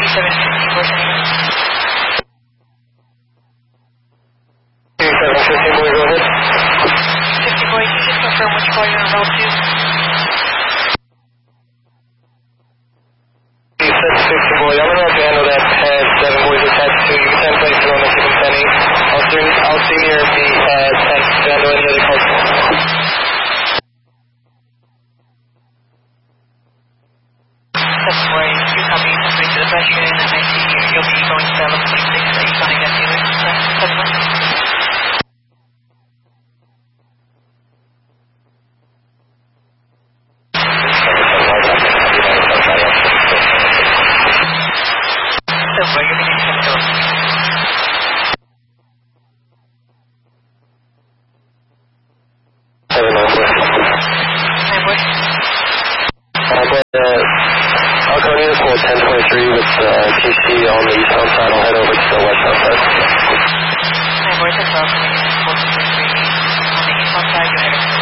boy, go ahead. 50 boy, can you just confirm which call you're on route to? You said 60 boy, I'm going to have to handle that pad 7 boys attached to you. 10 place through on the chicken penny. I'll see near the 10 to handle any other calls. 7 boy, you copy, somebody to the pressure unit, and I see you'll be going to 11.6. Are you calling that dealer? 7 boy? I'll go near the 1023 with TC on the eastbound side. I'll head over to the westbound side. Hi, boys, it's welcome. 1023 on the eastbound side. You're heading